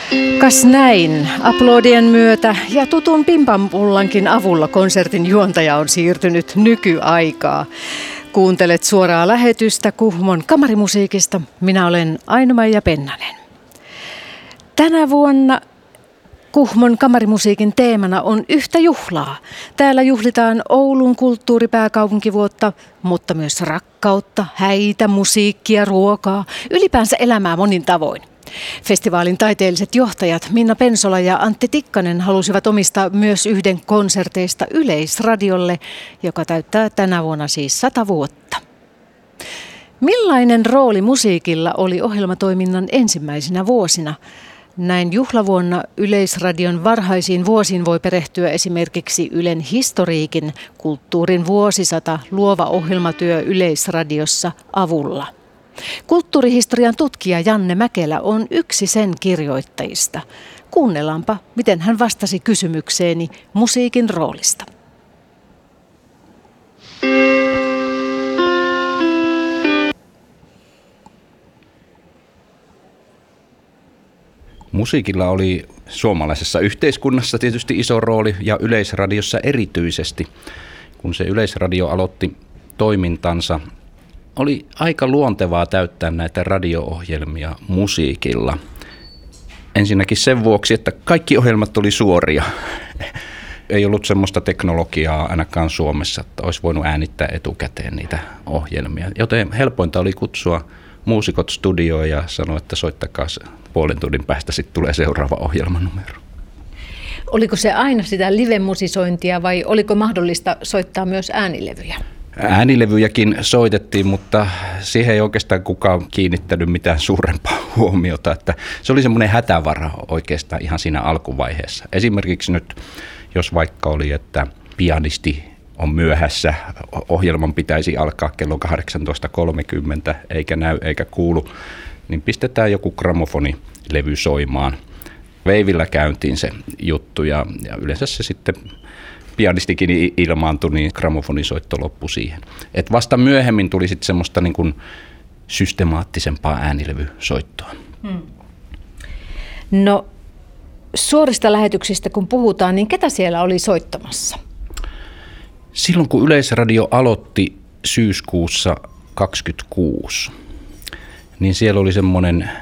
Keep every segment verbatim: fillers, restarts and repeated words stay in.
Kas näin, aplodien myötä ja tutun pimpanpullankin avulla konsertin juontaja on siirtynyt nykyaikaa. Kuuntelet suoraa lähetystä Kuhmon kamarimusiikista. Minä olen Aino-Maija Pennanen. Tänä vuonna Kuhmon kamarimusiikin teemana on yhtä juhlaa. Täällä juhlitaan Oulun kulttuuripääkaupunkivuotta, mutta myös rakkautta, häitä, musiikkia, ruokaa, ylipäänsä elämää monin tavoin. Festivaalin taiteelliset johtajat Minna Pensola ja Antti Tikkanen halusivat omistaa myös yhden konserteista Yleisradiolle, joka täyttää tänä vuonna siis sata vuotta. Millainen rooli musiikilla oli ohjelmatoiminnan ensimmäisinä vuosina? Näin juhlavuonna Yleisradion varhaisiin vuosiin voi perehtyä esimerkiksi Ylen historiikin Kulttuurin vuosisata luova ohjelmatyö Yleisradiossa avulla. Kulttuurihistorian tutkija Janne Mäkelä on yksi sen kirjoittajista. Kuunnellaanpa, miten hän vastasi kysymykseeni musiikin roolista. Musiikilla oli suomalaisessa yhteiskunnassa tietysti iso rooli ja Yleisradiossa erityisesti. Kun se Yleisradio aloitti toimintansa, oli aika luontevaa täyttää näitä radio-ohjelmia musiikilla. Ensinnäkin sen vuoksi, että kaikki ohjelmat oli suoria. Ei ollut semmoista teknologiaa ainakaan Suomessa, että olisi voinut äänittää etukäteen niitä ohjelmia. Joten helpointa oli kutsua muusikot studioon ja sanoa, että soittakaa puolen tunnin päästä, sitten tulee seuraava ohjelmanumero. Oliko se aina sitä live-musisointia vai oliko mahdollista soittaa myös äänilevyjä? Äänilevyjäkin soitettiin, mutta siihen ei oikeastaan kukaan kiinnittänyt mitään suurempaa huomiota. Että se oli semmoinen hätävara oikeastaan ihan siinä alkuvaiheessa. Esimerkiksi nyt, jos vaikka oli, että pianisti on myöhässä, ohjelman pitäisi alkaa kello kahdeksantoista kolmekymmentä, eikä näy eikä kuulu, niin pistetään joku gramofonilevy soimaan. Veivillä käyntiin se juttu ja, ja yleensä se sitten pianistikin ilmaantui, niin gramofonisoitto loppui siihen. Et vasta myöhemmin tuli sitten semmoista niin kuin systemaattisempaa äänilevysoittoa. Hmm. No suorista lähetyksistä kun puhutaan, niin ketä siellä oli soittamassa? Silloin kun Yleisradio aloitti syyskuussa kaksikymmentäkuusi, niin siellä oli semmoinen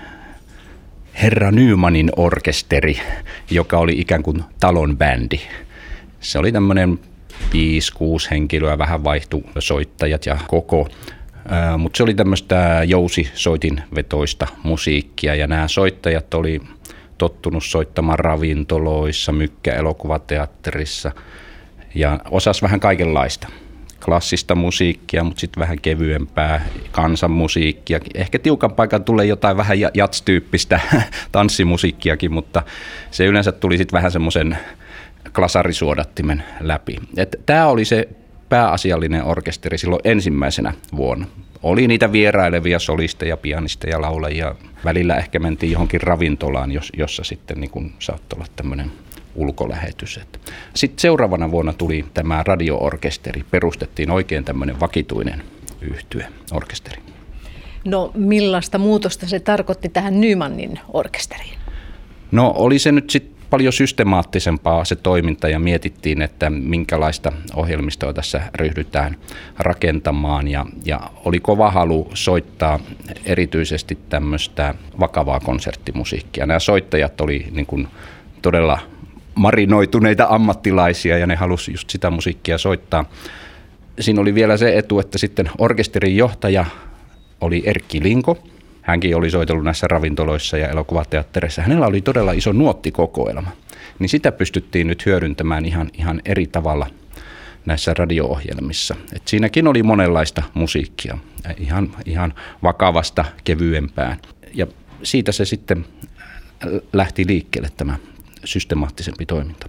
Herra Nymanin orkesteri, joka oli ikään kuin talon bändi. Se oli tämmöinen viisi kuusi henkilöä, vähän vaihtui soittajat ja koko, mutta se oli tämmöistä jousisoitinvetoista musiikkia ja nämä soittajat oli tottunut soittamaan ravintoloissa, mykkäelokuvateatterissa ja osasi vähän kaikenlaista. Klassista musiikkia, mutta sitten vähän kevyempää kansanmusiikkia. Ehkä tiukan paikan tulee jotain vähän jats-tyyppistä tanssimusiikkiakin, mutta se yleensä tuli sitten vähän semmoisen klasarisuodattimen läpi. Tämä oli se pääasiallinen orkesteri silloin ensimmäisenä vuonna. Oli niitä vierailevia solisteja, pianisteja, laulajia. Välillä ehkä mentiin johonkin ravintolaan, jossa sitten niin kun saattoi olla tämmöinen ulkolähetys. Sitten seuraavana vuonna tuli tämä radio-orkesteri. Perustettiin oikein tämmöinen vakituinen yhtye, orkesteri. No millaista muutosta se tarkoitti tähän Nymanin orkesteriin? No oli se nyt sitten paljon systemaattisempaa se toiminta ja mietittiin, että minkälaista ohjelmistoa tässä ryhdytään rakentamaan ja, ja oli kova halu soittaa erityisesti tämmöistä vakavaa konserttimusiikkia. Nämä soittajat oli niin kuin todella marinoituneita ammattilaisia ja ne halusi just sitä musiikkia soittaa. Siinä oli vielä se etu, että sitten orkesterin johtaja oli Erkki Linko. Hänkin oli soitellut näissä ravintoloissa ja elokuvateattereissa. Hänellä oli todella iso nuottikokoelma. Niin sitä pystyttiin nyt hyödyntämään ihan, ihan eri tavalla näissä radio-ohjelmissa. Et siinäkin oli monenlaista musiikkia, ihan, ihan vakavasta kevyempään. Ja siitä se sitten lähti liikkeelle tämä systemaattisempi toiminta.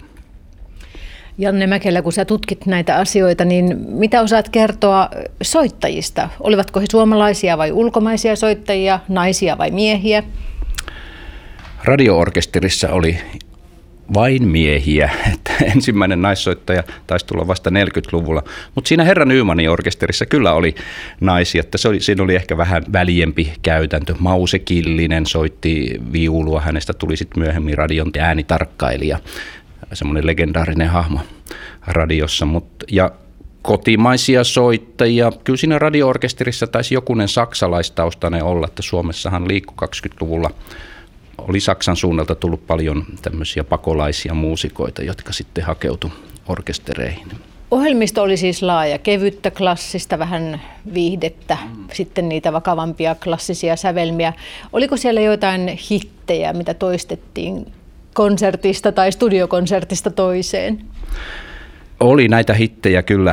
Janne Mäkelä, kun sä tutkit näitä asioita, niin mitä osaat kertoa soittajista? Olivatko he suomalaisia vai ulkomaisia soittajia, naisia vai miehiä? Radio-orkesterissa oli vain miehiä. Että ensimmäinen naissoittaja taisi tulla vasta neljäkymmentäluvulla. Mutta siinä Herra Nymanin orkesterissa kyllä oli naisia, että se oli, siinä oli ehkä vähän väljempi käytäntö. Mause Killinen soitti viulua, hänestä tuli sitten myöhemmin radion äänitarkkailija, semmoinen legendaarinen hahmo radiossa. Mut, ja kotimaisia soittajia, kyllä siinä radio-orkesterissa taisi jokunen saksalaistaustainen olla, että Suomessahan liikkui kaksikymmentäluvulla. Oli Saksan suunnalta tullut paljon tämmöisiä pakolaisia muusikoita, jotka sitten hakeutui orkestereihin. Ohjelmisto oli siis laaja, kevyttä, klassista, vähän viihdettä, mm. sitten niitä vakavampia klassisia sävelmiä. Oliko siellä jotain hittejä, mitä toistettiin konsertista tai studiokonsertista toiseen? Oli näitä hittejä kyllä.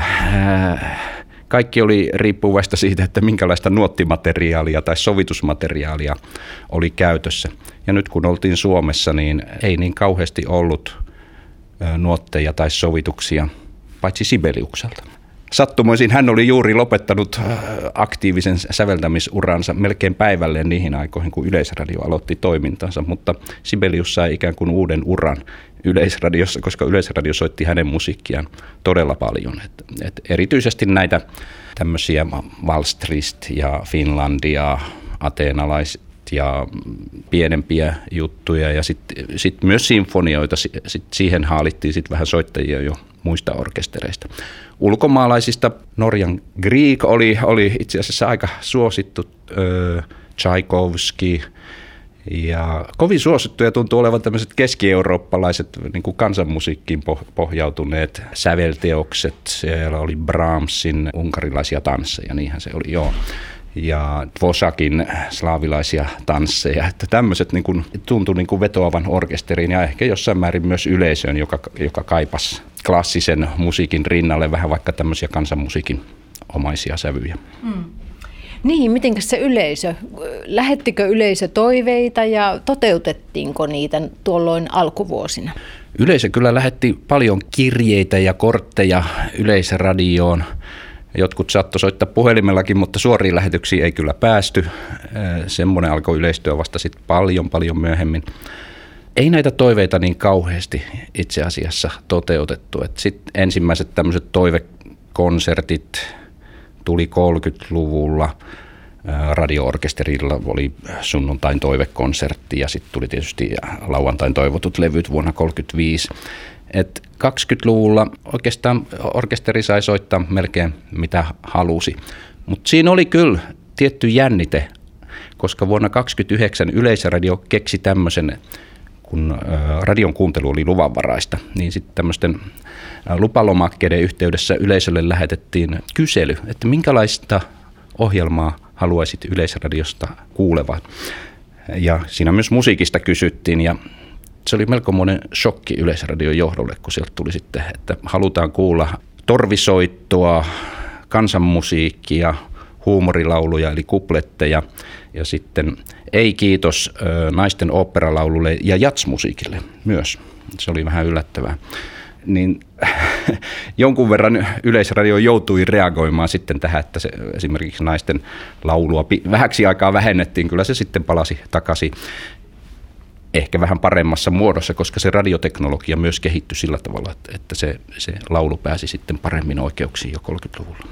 Kaikki oli riippuvaista siitä, että minkälaista nuottimateriaalia tai sovitusmateriaalia oli käytössä. Ja nyt kun oltiin Suomessa, niin ei niin kauheasti ollut nuotteja tai sovituksia, paitsi Sibeliukselta. Sattumoisin hän oli juuri lopettanut aktiivisen säveltämisuransa melkein päivälleen niihin aikoihin, kun Yleisradio aloitti toimintansa, mutta Sibelius sai ikään kuin uuden uran Yleisradiossa, koska Yleisradio soitti hänen musiikkiaan todella paljon. Et, et erityisesti näitä tämmöisiä Wallstrist ja Finlandia, ateenalaiset ja pienempiä juttuja ja sitten sit myös sinfonioita, sit siihen haalittiin sit vähän soittajia jo muista orkestereista. Ulkomaalaisista Norjan Grieg oli, oli itse asiassa aika suosittu, äh, Tchaikovsky, ja kovin suosittuja tuntuu olevan tämmöiset keski-eurooppalaiset niin kuin kansanmusiikkiin pohjautuneet sävelteokset. Siellä oli Brahmsin unkarilaisia tansseja, niinhän se oli, joo. Ja Dvořákin slaavilaisia tansseja, että tämmöiset niin kuin, tuntui niin kuin vetoavan orkesteriin ja ehkä jossain määrin myös yleisöön, joka, joka kaipasi klassisen musiikin rinnalle vähän vaikka tämmöisiä kansanmusiikin omaisia sävyjä. Hmm. Niin, mitenkäs se yleisö? Lähettikö yleisö toiveita ja toteutettiinko niitä tuolloin alkuvuosina? Yleisö kyllä lähetti paljon kirjeitä ja kortteja Yleisradioon. Jotkut saattoi soittaa puhelimellakin, mutta suoriin lähetyksiin ei kyllä päästy. Semmoinen alkoi yleistyä vasta sitten paljon, paljon myöhemmin. Ei näitä toiveita niin kauheasti itse asiassa toteutettu. Sitten ensimmäiset tämmöiset toivekonsertit tuli kolmekymmentäluvulla. Radio-orkesterilla oli sunnuntain toivekonsertti ja sitten tuli tietysti lauantain toivotut levyt vuonna tuhatyhdeksänsataakolmekymmentäviisi. Et kaksikymmentäluvulla oikeastaan orkesteri sai soittaa melkein mitä halusi, mutta siinä oli kyllä tietty jännite, koska vuonna tuhatyhdeksänsataakaksikymmentäyhdeksän Yleisradio keksi tämmöisen, kun radion kuuntelu oli luvanvaraista, niin sitten tämmöisten lupalomakkeiden yhteydessä yleisölle lähetettiin kysely, että minkälaista ohjelmaa haluaisit Yleisradiosta kuulevan. Ja siinä myös musiikista kysyttiin ja se oli melkoinen shokki Yleisradion johdolle, kun sieltä tuli sitten, että halutaan kuulla torvisoittoa, kansanmusiikkia, huumorilauluja eli kupletteja ja sitten ei kiitos naisten oopperalaululle ja jatsmusiikille myös. Se oli vähän yllättävää. Niin jonkun verran Yleisradio joutui reagoimaan sitten tähän, että se, esimerkiksi naisten laulua vähäksi aikaa vähennettiin. Kyllä se sitten palasi takaisin ehkä vähän paremmassa muodossa, koska se radioteknologia myös kehittyi sillä tavalla, että se, se laulu pääsi sitten paremmin oikeuksiin jo kolmekymmentäluvulla.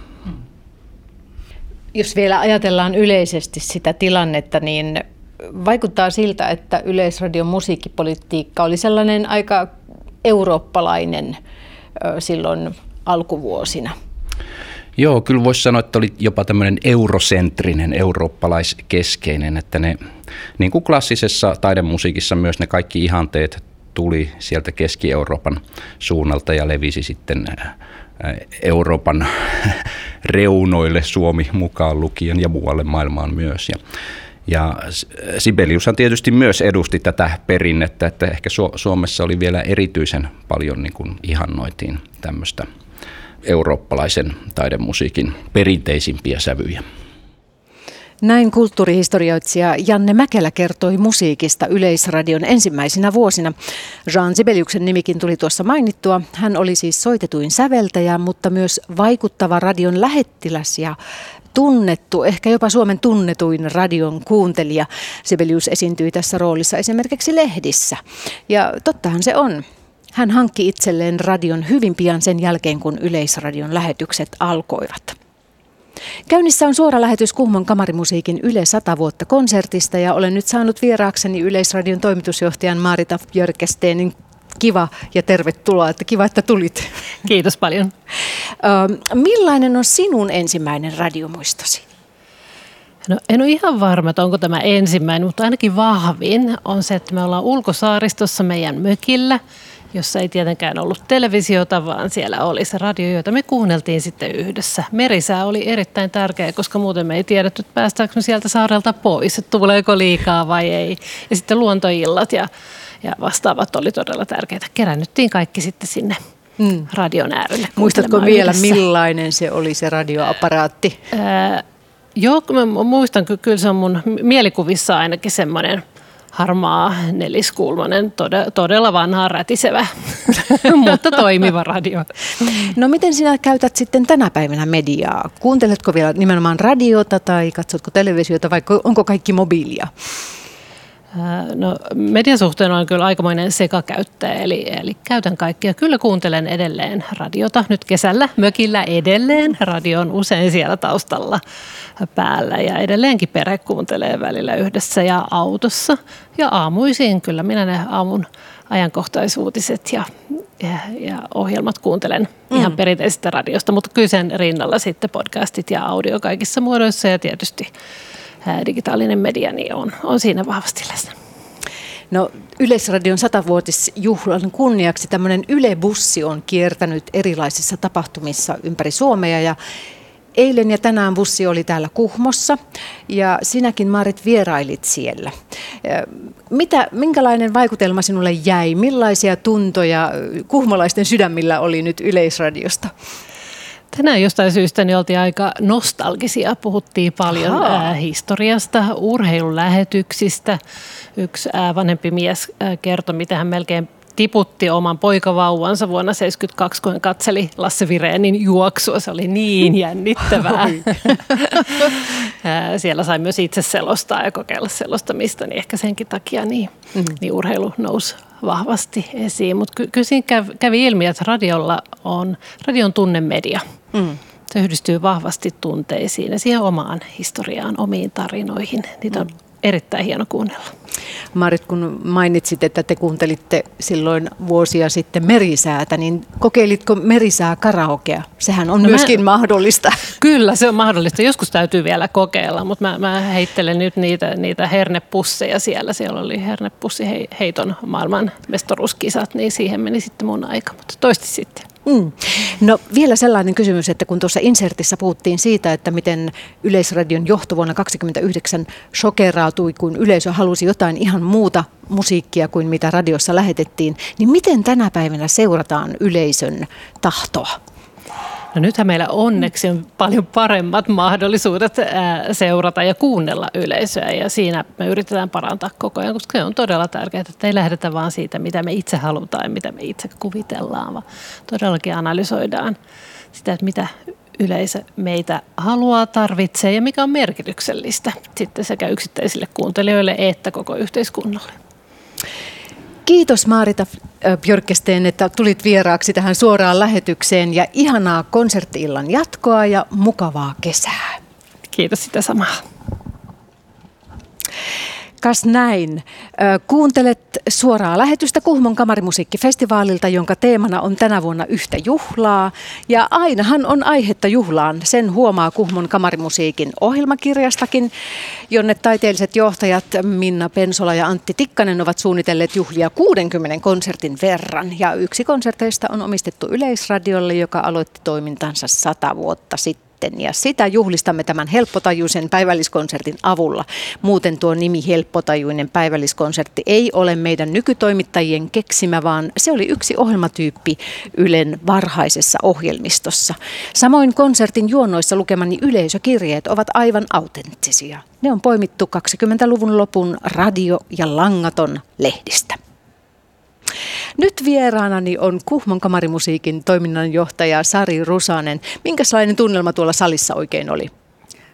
Jos vielä ajatellaan yleisesti sitä tilannetta, niin vaikuttaa siltä, että Yleisradion musiikkipolitiikka oli sellainen aika eurooppalainen silloin alkuvuosina. Joo, kyllä voisi sanoa, että oli jopa tämmöinen eurosentrinen, eurooppalaiskeskeinen, että ne, niin kuin klassisessa taidemusiikissa myös ne kaikki ihanteet tuli sieltä Keski-Euroopan suunnalta ja levisi sitten Euroopan reunoille, Suomi mukaan lukien ja muualle maailmaan myös. Ja, ja Sibeliushan tietysti myös edusti tätä perinnettä, että ehkä Suomessa oli vielä erityisen paljon niin kuin ihannoitiin tämmöistä eurooppalaisen taidemusiikin perinteisimpiä sävyjä. Näin kulttuurihistorioitsija Janne Mäkelä kertoi musiikista Yleisradion ensimmäisinä vuosina. Jean Sibeliuksen nimikin tuli tuossa mainittua. Hän oli siis soitetuin säveltäjä, mutta myös vaikuttava radion lähettiläs ja tunnettu, ehkä jopa Suomen tunnetuin radion kuuntelija. Sibelius esiintyi tässä roolissa esimerkiksi lehdissä. Ja tottahan se on. Hän hankki itselleen radion hyvin pian sen jälkeen, kun Yleisradion lähetykset alkoivat. Käynnissä on suora lähetys Kuhmon kamarimusiikin Yle sata vuotta -konsertista ja olen nyt saanut vieraakseni Yleisradion toimitusjohtajan Marita Björkestenin. Kiva ja tervetuloa, että kiva, että tulit. Kiitos paljon. Ö, millainen on sinun ensimmäinen radiomuistosi? No, en ole ihan varma, että onko tämä ensimmäinen, mutta ainakin vahvin on se, että me ollaan ulkosaaristossa meidän mökillä, jossa ei tietenkään ollut televisiota, vaan siellä oli se radio, jota me kuunneltiin sitten yhdessä. Merisää oli erittäin tärkeä, koska muuten me ei tiedetty, että päästäänkö me sieltä saarelta pois, että tuleeko liikaa vai ei. Ja sitten luontoillat ja, ja vastaavat oli todella tärkeitä. Kerännyttiin kaikki sitten sinne mm. radion äärelle. Muistatko vielä, yhdessä. Millainen se oli se radioaparaatti? Ää, joo, mä muistan, kyllä se on mun mielikuvissa ainakin semmoinen harmaa, neliskulmainen, todella, todella vanha, rätisevä, mutta toimiva radio. No miten sinä käytät sitten tänä päivänä mediaa? Kuunteletko vielä nimenomaan radiota tai katsotko televisiota vai onko kaikki mobiilia? No, median suhteen on kyllä aikamoinen sekakäyttäjä, eli, eli käytän kaikkia. Kyllä kuuntelen edelleen radiota. Nyt kesällä mökillä edelleen. Radio on usein siellä taustalla päällä ja edelleenkin perhe kuuntelee välillä yhdessä ja autossa. Ja aamuisin kyllä minä ne aamun ajankohtaisuutiset ja, ja, ja ohjelmat kuuntelen mm. ihan perinteisestä radiosta, mutta kyllä sen rinnalla sitten podcastit ja audio kaikissa muodoissa ja tietysti digitaalinen media niin on, on siinä vahvasti läsnä. No, Yleisradion satavuotisjuhlan kunniaksi tämmöinen Yle-bussi on kiertänyt erilaisissa tapahtumissa ympäri Suomea ja eilen ja tänään bussi oli täällä Kuhmossa ja sinäkin, Maarit, vierailit siellä. Mitä, minkälainen vaikutelma sinulle jäi? Millaisia tuntoja kuhmolaisten sydämillä oli nyt Yleisradiosta? Tänään jostain syystä niin oltiin aika nostalgisia. Puhuttiin paljon ää, historiasta, urheilulähetyksistä. Yksi ää, vanhempi mies ää, kertoi, miten hän melkein tiputti oman poikavauvansa vuonna seitsemänkymmentäkaksi, kun hän katseli Lasse Virénin juoksua. Se oli niin jännittävää. Siellä sai myös itse selostaa ja kokeilla selostamista, niin ehkä senkin takia niin, mm. niin urheilu nousi vahvasti esiin. Mutta ky- kyllä siinä kävi ilmi, että radiolla on, radion tunnemedia. Mm. Se yhdistyy vahvasti tunteisiin ja siihen omaan historiaan, omiin tarinoihin. Niitä on mm. erittäin hieno kuunnella. Maarit, kun mainitsit, että te kuuntelitte silloin vuosia sitten merisäätä, niin kokeilitko merisää karaokea? Sehän on no myöskin mä, mahdollista. Kyllä, se on mahdollista. Joskus täytyy vielä kokeilla, mutta mä, mä heittelen nyt niitä, niitä hernepusseja siellä. Siellä oli hernepussiheiton maailman mestaruuskisat, niin siihen meni sitten mun aika, mutta toisti sitten. Mm. No vielä sellainen kysymys, että kun tuossa insertissä puhuttiin siitä, että miten Yleisradion johto vuonna kaksikymmentäyhdeksän shokerautui, kun yleisö halusi jotain ihan muuta musiikkia kuin mitä radiossa lähetettiin, niin miten tänä päivänä seurataan yleisön tahtoa? No nythän meillä onneksi on paljon paremmat mahdollisuudet seurata ja kuunnella yleisöä ja siinä me yritetään parantaa koko ajan, koska se on todella tärkeää, että ei lähdetä vaan siitä, mitä me itse halutaan ja mitä me itse kuvitellaan, vaan todellakin analysoidaan sitä, että mitä yleisö meitä haluaa, tarvitsee ja mikä on merkityksellistä sitten sekä yksittäisille kuuntelijoille että koko yhteiskunnalle. Kiitos Marita Björkesteen, että tulit vieraaksi tähän suoraan lähetykseen ja ihanaa konsertti-illan jatkoa ja mukavaa kesää. Kiitos sitä samaa. Kas näin. Kuuntelet suoraa lähetystä Kuhmon kamarimusiikkifestivaalilta, jonka teemana on tänä vuonna yhtä juhlaa. Ja ainahan on aihetta juhlaan. Sen huomaa Kuhmon kamarimusiikin ohjelmakirjastakin, jonne taiteelliset johtajat Minna Pensola ja Antti Tikkanen ovat suunnitelleet juhlia kuudenkymmenen konsertin verran. Ja yksi konserteista on omistettu Yleisradiolle, joka aloitti toimintansa sata vuotta sitten. Ja sitä juhlistamme tämän helppotajuisen päivälliskonsertin avulla. Muuten tuo nimi helppotajuinen päivälliskonsertti ei ole meidän nykytoimittajien keksimä, vaan se oli yksi ohjelmatyyppi Ylen varhaisessa ohjelmistossa. Samoin konsertin juonnoissa lukemani yleisökirjeet ovat aivan autenttisia. Ne on poimittu kaksikymmentäluvun lopun radio- ja langaton lehdistä. Nyt vieraanani on Kuhmon kamarimusiikin toiminnanjohtaja Sari Rusanen. Minkälainen tunnelma tuolla salissa oikein oli?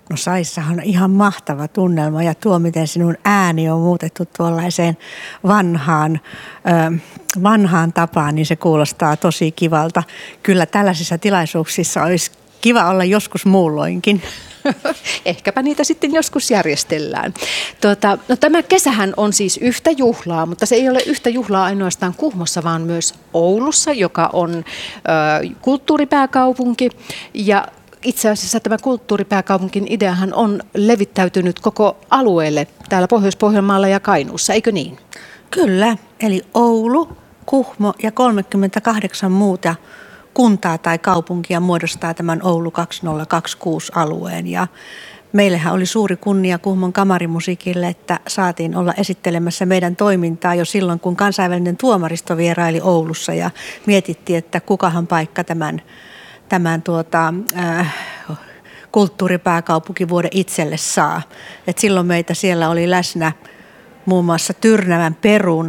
No Saissahan on ihan mahtava tunnelma ja tuo, miten sinun ääni on muutettu tuollaiseen vanhaan, ö, vanhaan tapaan, niin se kuulostaa tosi kivalta. Kyllä tällaisissa tilaisuuksissa olisi kiva olla joskus muulloinkin. Ehkäpä niitä sitten joskus järjestellään. Tuota, no tämä kesähän on siis yhtä juhlaa, mutta se ei ole yhtä juhlaa ainoastaan Kuhmossa, vaan myös Oulussa, joka on ö, kulttuuripääkaupunki. Ja itse asiassa tämä kulttuuripääkaupunkin ideahan on levittäytynyt koko alueelle täällä Pohjois-Pohjanmaalla ja Kainuussa, eikö niin? Kyllä, eli Oulu, Kuhmo ja kolmekymmentäkahdeksan muuta kuntaa tai kaupunkia muodostaa tämän Oulu kaksituhattakaksikymmentäkuusi-alueen. Ja meillähän oli suuri kunnia Kuhmon kamarimusiikille, että saatiin olla esittelemässä meidän toimintaa jo silloin, kun kansainvälinen tuomaristo vieraili Oulussa ja mietittiin, että kukahan paikka tämän, tämän tuota, äh, kulttuuripääkaupunkivuoden itselle saa. Et silloin meitä siellä oli läsnä muun muassa Tyrnävän Peruna